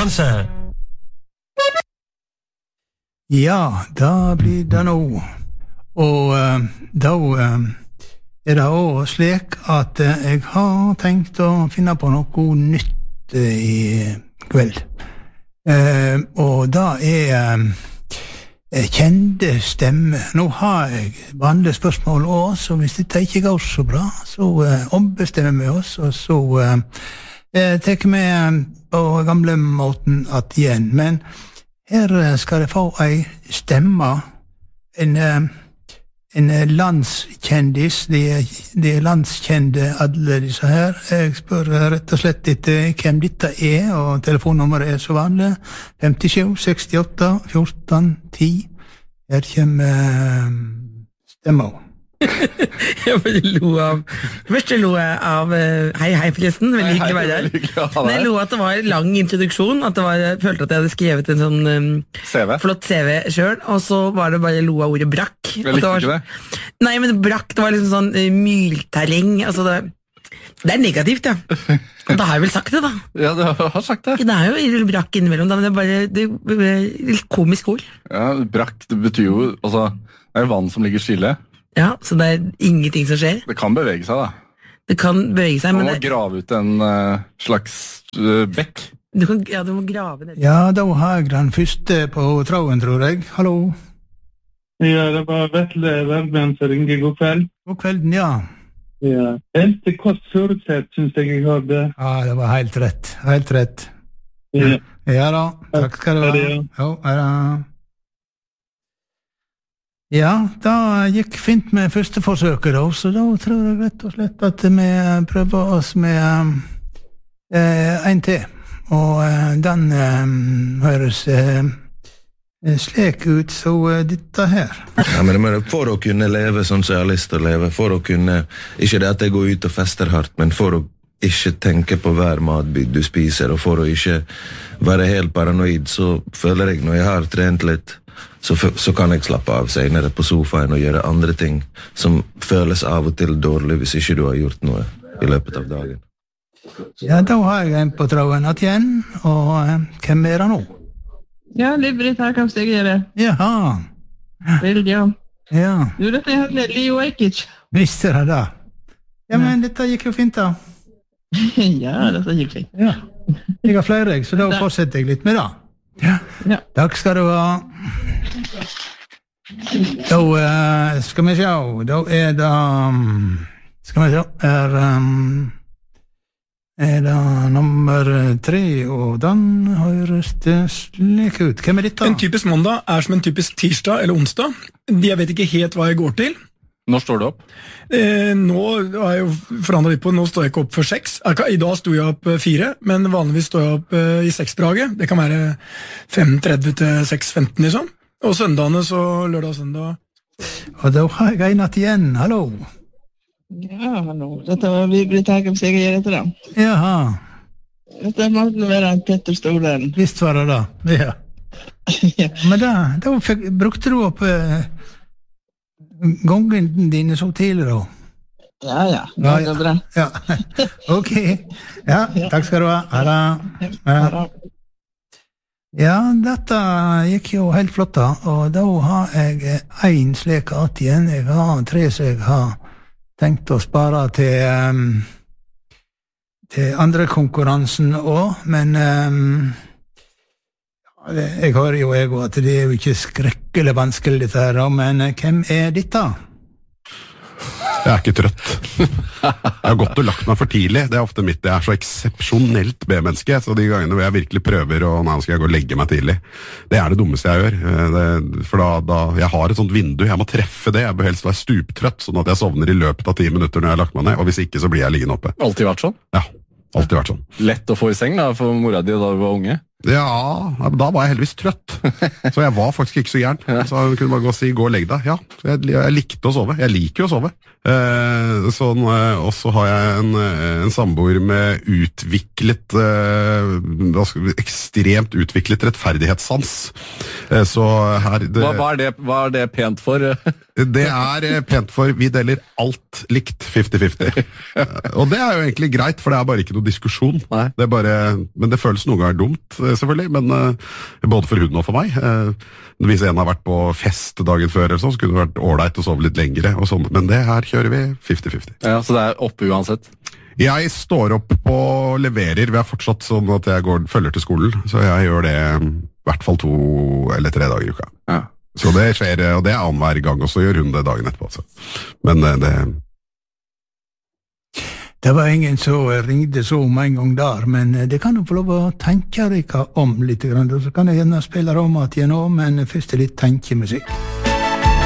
konkurranse. Ja, da blir det nå. Og da det også slik at jeg har tenkt å finne på noe nytt i kveld. Og da kjente stemme. Nå har jeg vanlige spørsmål også, så hvis dette ikke går så bra, så ombestemmer vi oss, og så tar vi på gamle måten at igjen. Men her skal jeg få ei stemme, en landskjendis, de landskjende alle disse her. Jeg spør rett og slett etter hvem dette og telefonnummeret så vanlig. 57 68 14 10. Her kommer stemmer. Jeg bare lo av hei forresten, veldig hyggelig å være der. Men jeg lo at det var lang introduksjon, jeg følte at jeg hadde skrevet en sånn flott CV selv, og så var det bare lo av ordet brakk. Jeg likte ikke det. Nei, men brakk, det var liksom sånn mylterreng, altså det negativt, ja. Og da har jeg vel sagt det da. Ja, du har sagt det. Det jo brakk innimellom, da, men det litt komisk ord. Ja, brakk, det betyr jo, altså, det vann som ligger stille. Ja, så det ingenting som skjer. Det kan bevege seg, da. Det kan bevege seg, men man må grave ut en slags bekk. Du må grave det. Ja, da har jeg den første på tråden, tror jeg. Hallo? Ja, det var Vetle Verben som ringer. God kveld. God kvelden, ja. Ja, helt kort forutsett, synes jeg hørte. Ja, det var helt rett. Helt rett. Ja, ja da, takk skal du ha. Jo, ja da. Ja, da gikk fint med første forsøket da, så da tror jeg rett og slett at vi prøver oss med en til. Og den høres slik ut, så dette her. Ja, men for å kunne leve sånn som jeg har lyst til å leve, for å kunne, ikke det at jeg går ut og fester hardt, men for å ikke tenke på hver matbit du spiser, og for å ikke være helt paranoid, så føler jeg når jeg har trent litt, så kan jeg slappe av senere på sofaen og gjøre andre ting som føles av og til dårlig hvis ikke du har gjort noe i løpet av dagen. Ja, da har jeg en på tråden igjen, og hvem det nå? Ja, Liv-Britt her, kan jeg gjøre? Jaha. Veldig, ja. Ja. Du, dette er Leo Ajkic. Visste jeg da? Ja, men dette gikk jo fint da. Ja, dette gikk fint. Ja. Jeg har flere, så da fortsetter jeg litt med det. Ja. Takk skal du ha. Da skal vi se, da det skal vi se, det nummer 3, og den høres det slik ut. Hvem dette? En typisk mandag som en typisk tirsdag eller onsdag. Jeg vet ikke helt hva jeg går til. Når står du opp? Nå har jeg jo forandret litt på, nå står jeg ikke opp før 6. I dag sto jeg opp 4, men vanligvis står jeg opp i 6-draget. Det kan være 5:30 til 6:15 liksom. Og søndagene så lørdag og søndag. Og da har jeg en igjen, hallo. Ja, hallo. Dette var Liv-Britt her, kan jeg gjøre etter det? Jaha. Dette måtte være Petter Stordalen. Visst var det da, ja. Men da brukte du opp gongene dine så tidlig da? Ja, det går bra. Ja. Ok. Ja, takk skal du ha. Ha. Ja, dette gikk jo helt flott da, og da har jeg en slik igjen. Jeg har 3 som jeg har tenkt å spare til andre konkurransen også, men jeg hører jo at det jo ikke skrekkelig vanskelig dette her, men hvem dette? Jeg ikke trøtt. Jeg har gått og lagt meg for tidlig. Det ofte mitt. Jeg så eksepsjonelt B-menneske, så de gangene hvor jeg virkelig prøver, og nå skal jeg gå og legge meg tidlig. Det det dummeste jeg gjør. For da jeg har et sånt vindu, jeg må treffe det. Jeg bør helst være stuptrøtt, sånn at jeg sovner i løpet av 10 minutter når jeg har lagt meg ned, og hvis ikke så blir jeg liggende oppe. Alltid vært sånn? Ja, alltid vært sånn. Lett å få i seng da, for mora di da du var unge? Ja, da var jeg heldigvis trøtt. Så jeg var faktisk ikke så gæren. Så jeg kunne bare gå og si, gå og legg deg. Ja, jeg likte å sove. Jeg liker å sove. Og så har jeg en samboer med utviklet, ekstremt utviklet rettferdighetssans. Så her... Hva det pent for? Det pent for vi deler alt likt 50-50. Og det jo egentlig greit, for det bare ikke noe diskusjon. Det men det føles noen ganger dumt, selvfølgelig, men både for hunden og for meg. Hvis en har vært på fest dagen før, eller så kunne det vært ålreit å sove litt lengre, og sånn. Men det her kjører vi 50-50. Ja, så det oppe uansett? Jeg står opp og leverer. Vi fortsatt sånn at jeg følger til skolen, så jeg gjør det i hvert fall 2 eller 3 dager i uka. Ja. Så det skjer, og det annenhver gang, og så gjør hun det dagen etterpå. Altså. Men Det var ingen som ringte så om en gang der, men det kan jo få lov å tenke deg om litt, og så kan jeg gjerne spille om at jeg nå, men først litt tenkemusikk.